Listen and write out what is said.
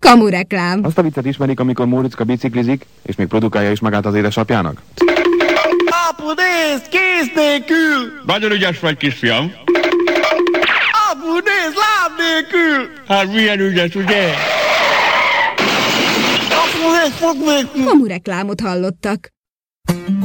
Kamureklám. Azt a viccet ismerik, amikor Móriczka biciklizik, és még produkálja is magát az édesapjának? Apu, nézd, kéz nélkül! Nagyon ügyes vagy, kisfiam. Apu, nézd, láb nélkül! Hát milyen ügyes, ugye? Apu, nézd, fog nélkül! Kamureklámot hallottak.